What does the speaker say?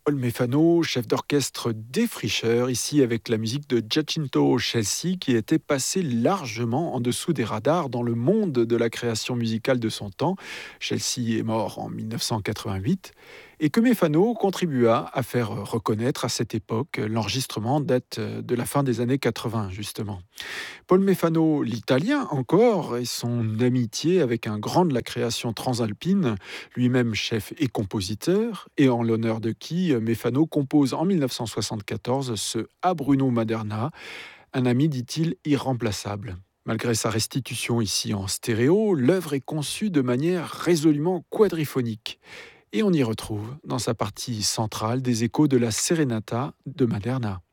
Paul Mefano, chef d'orchestre défricheur, ici avec la musique de Giacinto Chelsea, qui était passé largement en dessous des radars dans le monde de la création musicale de son temps. Chelsea est mort en 1988 et que Mefano contribua à faire reconnaître à cette époque. L'enregistrement date de la fin des années 80, justement. Paul Mefano, l'italien encore, et son amitié avec un grand de la création transalpine, lui-même chef et compositeur, et en l'honneur de qui Mefano compose en 1974 ce A Bruno Maderna, un ami, dit-il, irremplaçable. Malgré sa restitution ici en stéréo, l'œuvre est conçue de manière résolument quadriphonique. Et on y retrouve, dans sa partie centrale, des échos de la Serenata de Maderna.